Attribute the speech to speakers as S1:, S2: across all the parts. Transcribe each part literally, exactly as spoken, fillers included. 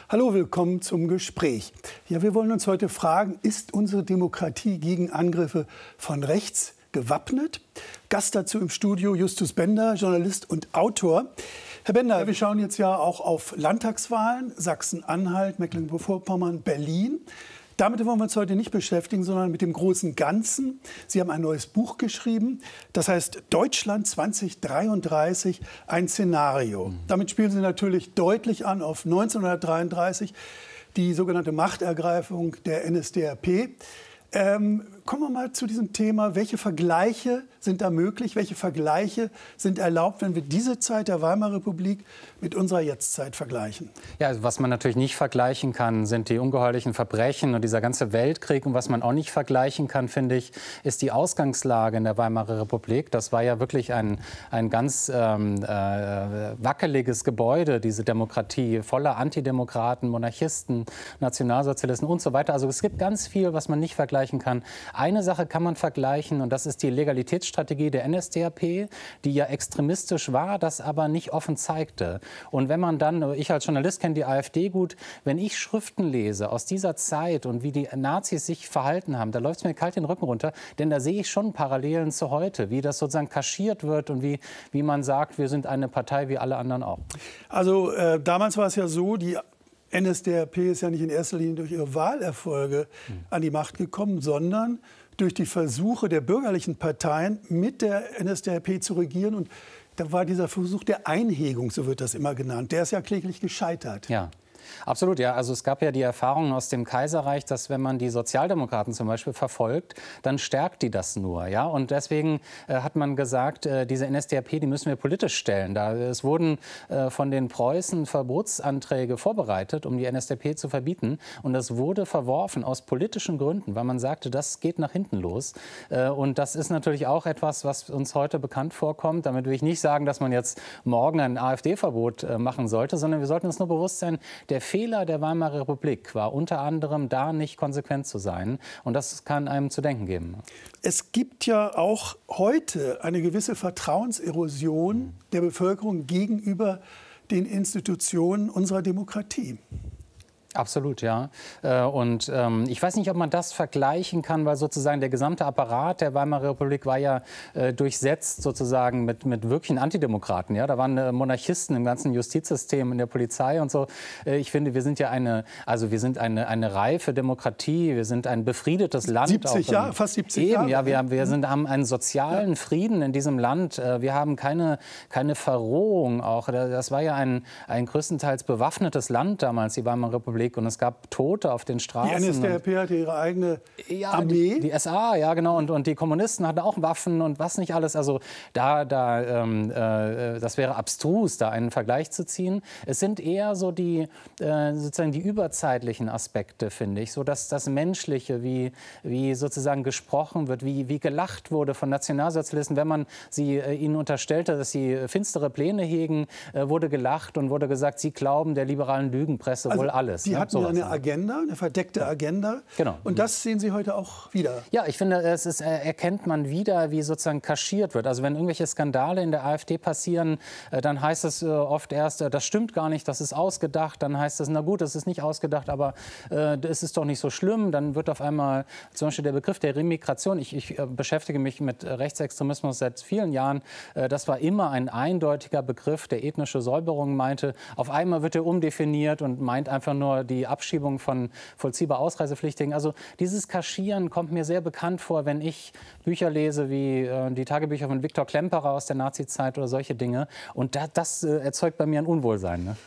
S1: Hallo, willkommen zum Gespräch. Ja, wir wollen uns heute fragen, ist unsere Demokratie gegen Angriffe von rechts gewappnet? Gast dazu im Studio Justus Bender, Journalist und Autor. Herr Bender, ja, wir schauen jetzt ja auch auf Landtagswahlen, Sachsen-Anhalt, Mecklenburg-Vorpommern, Berlin. Damit wollen wir uns heute nicht beschäftigen, sondern mit dem großen Ganzen. Sie haben ein neues Buch geschrieben, das heißt Deutschland zwanzig dreiunddreißig, ein Szenario. Mhm. Damit spielen Sie natürlich deutlich an auf neunzehnhundertdreiunddreißig, die sogenannte Machtergreifung der N S D A P. Ähm, kommen wir mal zu diesem Thema. Welche Vergleiche sind da möglich? Welche Vergleiche sind erlaubt, wenn wir diese Zeit der Weimarer Republik mit unserer Jetztzeit vergleichen?
S2: Ja, also was man natürlich nicht vergleichen kann, sind die ungeheuerlichen Verbrechen und dieser ganze Weltkrieg. Und was man auch nicht vergleichen kann, finde ich, ist die Ausgangslage in der Weimarer Republik. Das war ja wirklich ein, ein ganz ähm, äh, wackeliges Gebäude, diese Demokratie, voller Antidemokraten, Monarchisten, Nationalsozialisten und so weiter. Also es gibt ganz viel, was man nicht vergleichen kann. Eine Sache kann man vergleichen, und das ist die Legalitätsstrategie der N S D A P, die ja extremistisch war, das aber nicht offen zeigte. Und wenn man dann, ich als Journalist kenne die AfD gut, wenn ich Schriften lese aus dieser Zeit und wie die Nazis sich verhalten haben, da läuft es mir kalt den Rücken runter, denn da sehe ich schon Parallelen zu heute, wie das sozusagen kaschiert wird und wie, wie man sagt, wir sind eine Partei wie alle anderen auch.
S1: Also äh, damals war es ja so, die N S D A P ist ja nicht in erster Linie durch ihre Wahlerfolge hm. an die Macht gekommen, sondern durch die Versuche der bürgerlichen Parteien mit der N S D A P zu regieren. Und da war dieser Versuch der Einhegung, so wird das immer genannt, der ist ja kläglich gescheitert.
S2: Ja. Absolut, ja. Also es gab ja die Erfahrung aus dem Kaiserreich, dass wenn man die Sozialdemokraten zum Beispiel verfolgt, dann stärkt die das nur, ja. Und deswegen äh, hat man gesagt, äh, diese N S D A P, die müssen wir politisch stellen. Da, es wurden äh, von den Preußen Verbotsanträge vorbereitet, um die N S D A P zu verbieten. Und das wurde verworfen aus politischen Gründen, weil man sagte, das geht nach hinten los. Äh, und das ist natürlich auch etwas, was uns heute bekannt vorkommt. Damit will ich nicht sagen, dass man jetzt morgen ein AfD-Verbot äh, machen sollte, sondern wir sollten uns nur bewusst sein, der Fehler der Weimarer Republik war unter anderem, da nicht konsequent zu sein. Und das kann einem zu denken geben.
S1: Es gibt ja auch heute eine gewisse Vertrauenserosion der Bevölkerung gegenüber den Institutionen unserer Demokratie.
S2: Absolut, ja. Und ähm, ich weiß nicht, ob man das vergleichen kann, weil sozusagen der gesamte Apparat der Weimarer Republik war ja äh, durchsetzt sozusagen mit, mit wirklichen Antidemokraten. Ja? Da waren äh, Monarchisten im ganzen Justizsystem, in der Polizei und so. Äh, ich finde, wir sind ja eine, also wir sind eine, eine reife Demokratie, wir sind ein befriedetes Land.
S1: siebzig Jahre, fast siebzig
S2: eben,
S1: Jahre.
S2: Ja, wir, wir sind, haben einen sozialen ja. Frieden in diesem Land. Äh, wir haben keine, keine Verrohung auch. Das war ja ein, ein größtenteils bewaffnetes Land damals, die Weimarer Republik. Und es gab Tote auf den Straßen.
S1: Die N S D A P hatte ihre eigene
S2: ja,
S1: Armee.
S2: Die, die S A, ja genau. Und, und die Kommunisten hatten auch Waffen und was nicht alles. Also da, da, ähm, äh, das wäre abstrus, da einen Vergleich zu ziehen. Es sind eher so die, äh, sozusagen die überzeitlichen Aspekte, finde ich. So dass das Menschliche, wie, wie sozusagen gesprochen wird, wie, wie gelacht wurde von Nationalsozialisten. Wenn man sie, äh, ihnen unterstellte, dass sie finstere Pläne hegen, äh, wurde gelacht und wurde gesagt, sie glauben der liberalen Lügenpresse
S1: also
S2: wohl alles.
S1: Die hatten ja eine Agenda, eine verdeckte Agenda.
S2: Genau.
S1: Und das sehen Sie heute auch wieder.
S2: Ja, ich finde, es ist, erkennt man wieder, wie sozusagen kaschiert wird. Also wenn irgendwelche Skandale in der AfD passieren, dann heißt es oft erst, das stimmt gar nicht, das ist ausgedacht. Dann heißt es, na gut, das ist nicht ausgedacht, aber äh, es ist doch nicht so schlimm. Dann wird auf einmal zum Beispiel der Begriff der Remigration. Ich, ich beschäftige mich mit Rechtsextremismus seit vielen Jahren. Das war immer ein eindeutiger Begriff, der ethnische Säuberung meinte. Auf einmal wird er umdefiniert und meint einfach nur die Abschiebung von vollziehbar Ausreisepflichtigen. Also dieses Kaschieren kommt mir sehr bekannt vor, wenn ich Bücher lese wie äh, die Tagebücher von Viktor Klemperer aus der Nazizeit oder solche Dinge. Und da, das äh, erzeugt bei mir ein Unwohlsein. Ne?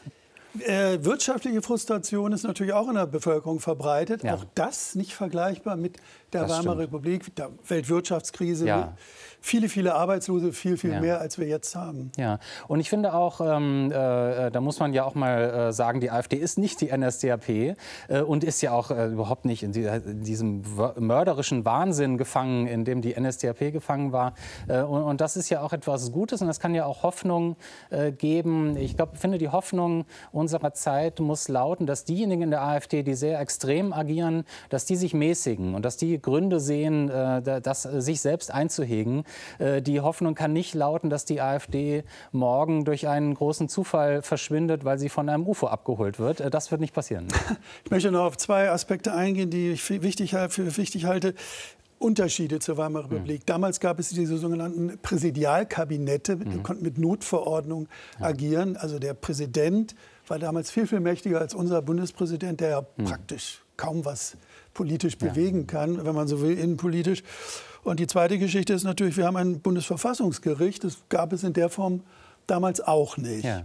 S1: Äh, wirtschaftliche Frustration ist natürlich auch in der Bevölkerung verbreitet.
S2: Ja.
S1: Auch das nicht vergleichbar mit der
S2: Das
S1: Weimarer
S2: stimmt.
S1: Republik, der Weltwirtschaftskrise.
S2: Ja.
S1: Viele, viele Arbeitslose, viel, viel
S2: Ja.
S1: mehr, als wir jetzt haben.
S2: Ja, und ich finde auch, ähm, äh, da muss man ja auch mal äh, sagen, die AfD ist nicht die N S D A P äh, und ist ja auch äh, überhaupt nicht in, die, in diesem mörderischen Wahnsinn gefangen, in dem die N S D A P gefangen war. Äh, und, und das ist ja auch etwas Gutes und das kann ja auch Hoffnung äh, geben. Ich glaube, finde, die Hoffnung unserer Zeit muss lauten, dass diejenigen in der AfD, die sehr extrem agieren, dass die sich mäßigen und dass die richtige Gründe sehen, äh, das äh, sich selbst einzuhegen. Äh, die Hoffnung kann nicht lauten, dass die AfD morgen durch einen großen Zufall verschwindet, weil sie von einem U F O abgeholt wird. Äh, das wird nicht passieren.
S1: Ich möchte noch auf zwei Aspekte eingehen, die ich für wichtig, für wichtig halte. Unterschiede zur Weimarer Republik. Mhm. Damals gab es diese sogenannten Präsidialkabinette, die mhm. konnten mit Notverordnung ja. agieren. Also der Präsident war damals viel, viel mächtiger als unser Bundespräsident, der ja mhm. praktisch kaum was politisch ja. bewegen kann, wenn man so will, innenpolitisch. Und die zweite Geschichte ist natürlich, wir haben ein Bundesverfassungsgericht. Das gab es in der Form damals auch nicht.
S2: Ja.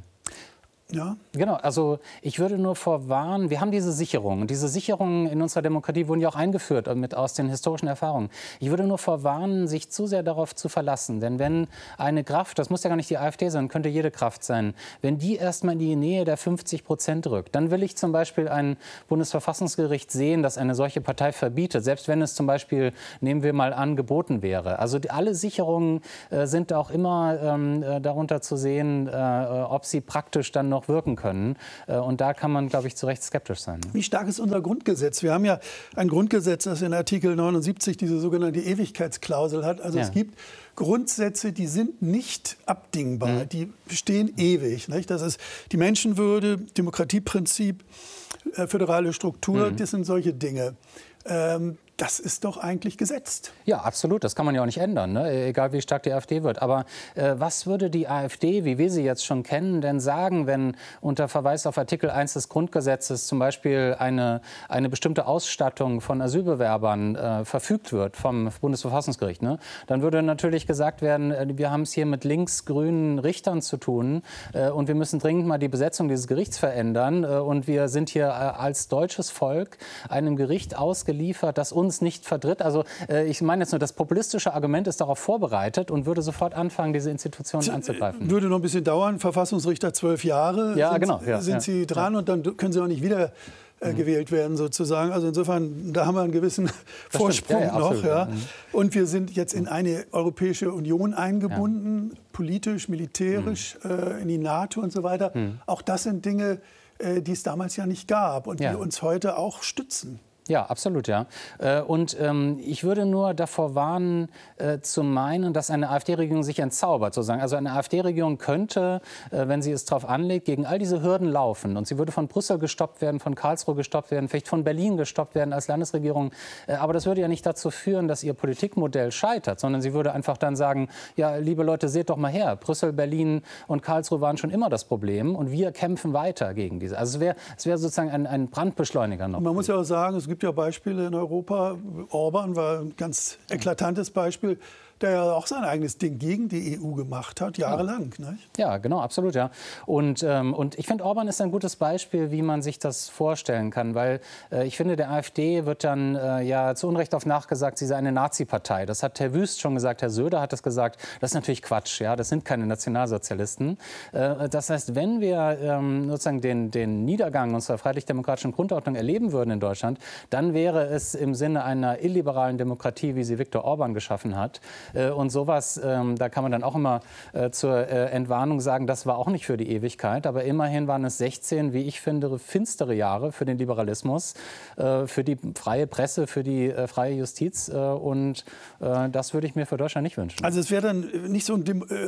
S1: Ja.
S2: Genau, also ich würde nur vorwarnen, wir haben diese Sicherungen. Diese Sicherungen in unserer Demokratie wurden ja auch eingeführt mit, aus den historischen Erfahrungen. Ich würde nur vorwarnen, sich zu sehr darauf zu verlassen. Denn wenn eine Kraft, das muss ja gar nicht die AfD sein, könnte jede Kraft sein, wenn die erst mal in die Nähe der fünfzig Prozent rückt, dann will ich zum Beispiel ein Bundesverfassungsgericht sehen, das eine solche Partei verbietet, selbst wenn es zum Beispiel, nehmen wir mal an, geboten wäre. Also die, alle Sicherungen äh, sind auch immer ähm, äh, darunter zu sehen, äh, ob sie praktisch dann noch wirken können. Und da kann man, glaube ich, zu Recht skeptisch sein.
S1: Wie stark ist unser Grundgesetz? Wir haben ja ein Grundgesetz, das in Artikel neunundsiebzig diese sogenannte Ewigkeitsklausel hat. Also ja. es gibt Grundsätze, die sind nicht abdingbar, mhm. die bestehen ewig. Nicht? Das ist die Menschenwürde, Demokratieprinzip, äh, föderale Struktur, mhm. das sind solche Dinge. Ähm, Das ist doch eigentlich gesetzt.
S2: Ja, absolut. Das kann man ja auch nicht ändern, ne? Egal wie stark die AfD wird. Aber äh, was würde die AfD, wie wir sie jetzt schon kennen, denn sagen, wenn unter Verweis auf Artikel eins des Grundgesetzes zum Beispiel eine, eine bestimmte Ausstattung von Asylbewerbern äh, verfügt wird vom Bundesverfassungsgericht? Ne? Dann würde natürlich gesagt werden, äh, wir haben es hier mit links-grünen Richtern zu tun äh, und wir müssen dringend mal die Besetzung dieses Gerichts verändern. Äh, und wir sind hier äh, als deutsches Volk einem Gericht ausgeliefert, das uns uns nicht vertritt. Also äh, ich meine jetzt nur, das populistische Argument ist darauf vorbereitet und würde sofort anfangen, diese Institutionen anzugreifen.
S1: Würde noch ein bisschen dauern. Verfassungsrichter zwölf Jahre
S2: ja,
S1: sind,
S2: genau, ja,
S1: sind
S2: ja,
S1: Sie dran ja. und dann können Sie auch nicht wieder äh, mhm. gewählt werden sozusagen. Also insofern, da haben wir einen gewissen das Vorsprung ja, ja, noch. Absolut, ja. Mhm. Und wir sind jetzt in eine Europäische Union eingebunden, ja. politisch, militärisch, mhm. äh, in die NATO und so weiter. Mhm. Auch das sind Dinge, äh, die es damals ja nicht gab und ja. die uns heute auch stützen.
S2: Ja, absolut, ja. Und ähm, ich würde nur davor warnen, äh, zu meinen, dass eine AfD-Regierung sich entzaubert, sozusagen. Also eine AfD-Regierung könnte, äh, wenn sie es darauf anlegt, gegen all diese Hürden laufen. Und sie würde von Brüssel gestoppt werden, von Karlsruhe gestoppt werden, vielleicht von Berlin gestoppt werden als Landesregierung. Äh, aber das würde ja nicht dazu führen, dass ihr Politikmodell scheitert, sondern sie würde einfach dann sagen, ja, liebe Leute, seht doch mal her. Brüssel, Berlin und Karlsruhe waren schon immer das Problem und wir kämpfen weiter gegen diese. Also es wäre es wär sozusagen ein, ein Brandbeschleuniger noch.
S1: Man muss ja auch sagen, es gibt Es gibt ja Beispiele in Europa. Orban war ein ganz eklatantes Beispiel, der ja auch sein eigenes Ding gegen die E U gemacht hat, jahrelang.
S2: Ja,
S1: nicht?
S2: Ja, genau, absolut, ja. Und, ähm, und ich finde, Orban ist ein gutes Beispiel, wie man sich das vorstellen kann, weil äh, ich finde, der AfD wird dann äh, ja zu Unrecht oft nachgesagt, sie sei eine Nazi-Partei. Das hat Herr Wüst schon gesagt, Herr Söder hat das gesagt. Das ist natürlich Quatsch, ja, das sind keine Nationalsozialisten. Äh, das heißt, wenn wir ähm, sozusagen den, den Niedergang unserer freiheitlich-demokratischen Grundordnung erleben würden in Deutschland, dann wäre es im Sinne einer illiberalen Demokratie, wie sie Viktor Orban geschaffen hat. Und sowas, ähm, da kann man dann auch immer äh, zur äh, Entwarnung sagen, das war auch nicht für die Ewigkeit. Aber immerhin waren es sechzehn, wie ich finde, finstere Jahre für den Liberalismus, äh, für die freie Presse, für die äh, freie Justiz. Äh, und äh, das würde ich mir für Deutschland nicht wünschen.
S1: Also es wäre dann nicht so ein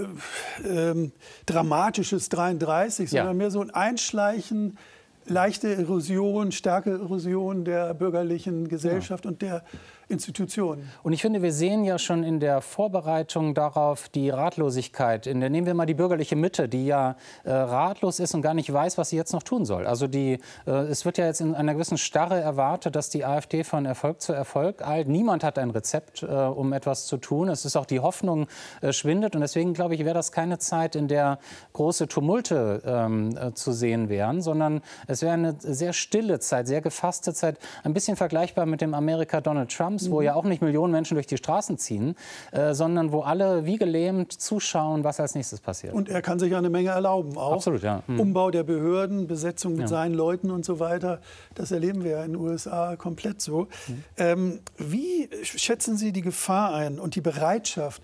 S1: äh, äh, dramatisches dreiunddreißig, sondern ja. mehr so ein Einschleichen, leichte Erosion, starke Erosion der bürgerlichen Gesellschaft ja. und der Institutionen.
S2: Und ich finde, wir sehen ja schon in der Vorbereitung darauf die Ratlosigkeit. In der, nehmen wir mal die bürgerliche Mitte, die ja äh, ratlos ist und gar nicht weiß, was sie jetzt noch tun soll. Also die, äh, es wird ja jetzt in einer gewissen Starre erwartet, dass die AfD von Erfolg zu Erfolg eilt. Niemand hat ein Rezept, äh, um etwas zu tun. Es ist auch die Hoffnung äh, schwindet. Und deswegen, glaube ich, wäre das keine Zeit, in der große Tumulte ähm, äh, zu sehen wären, sondern es wäre eine sehr stille Zeit, sehr gefasste Zeit. Ein bisschen vergleichbar mit dem Amerika Donald Trump, wo ja auch nicht Millionen Menschen durch die Straßen ziehen, äh, sondern wo alle wie gelähmt zuschauen, was als nächstes passiert.
S1: Und er kann sich eine Menge erlauben auch.
S2: Absolut, ja. Mhm.
S1: Umbau der Behörden, Besetzung mit
S2: ja.
S1: seinen Leuten und so weiter. Das erleben wir ja in den U S A komplett so. Mhm. Ähm, wie schätzen Sie die Gefahr ein und die Bereitschaft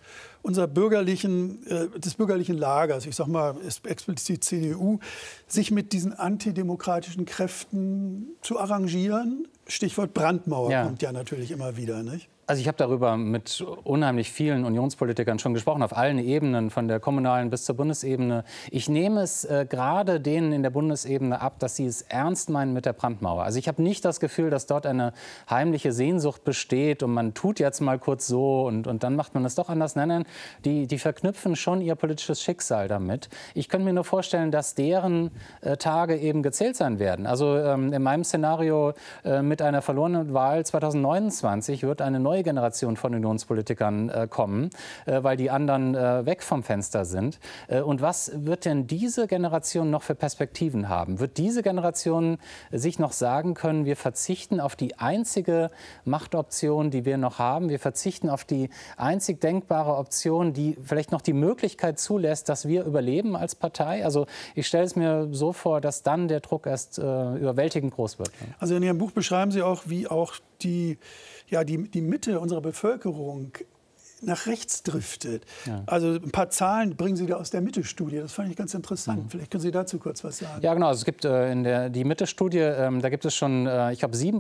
S1: unserer bürgerlichen, äh, des bürgerlichen Lagers, ich sage mal explizit C D U, sich mit diesen antidemokratischen Kräften zu arrangieren? Stichwort Brandmauer ja. kommt ja natürlich immer wieder, nicht?
S2: Also ich habe darüber mit unheimlich vielen Unionspolitikern schon gesprochen, auf allen Ebenen, von der kommunalen bis zur Bundesebene. Ich nehme es äh, gerade denen in der Bundesebene ab, dass sie es ernst meinen mit der Brandmauer. Also ich habe nicht das Gefühl, dass dort eine heimliche Sehnsucht besteht und man tut jetzt mal kurz so und, und dann macht man es doch anders. Nein, nein, die, die verknüpfen schon ihr politisches Schicksal damit. Ich könnte mir nur vorstellen, dass deren äh, Tage eben gezählt sein werden. Also ähm, in meinem Szenario äh, mit einer verlorenen Wahl zweitausendneunundzwanzig wird eine neue Generation von Unionspolitikern äh, kommen, äh, weil die anderen äh, weg vom Fenster sind. Äh, und was wird denn diese Generation noch für Perspektiven haben? Wird diese Generation sich noch sagen können, wir verzichten auf die einzige Machtoption, die wir noch haben? Wir verzichten auf die einzig denkbare Option, die vielleicht noch die Möglichkeit zulässt, dass wir überleben als Partei? Also ich stelle es mir so vor, dass dann der Druck erst äh, überwältigend groß wird.
S1: Also in Ihrem Buch beschreiben Sie auch, wie auch die, ja, die, die Mitte unserer Bevölkerung nach rechts driftet. Ja. Also ein paar Zahlen bringen Sie da aus der Mitte-Studie. Das fand ich ganz interessant. Mhm. Vielleicht können Sie dazu kurz was sagen.
S2: Ja, genau. Also es gibt äh, in der die Mitte-Studie, ähm, da gibt es schon, äh, ich glaube, sieben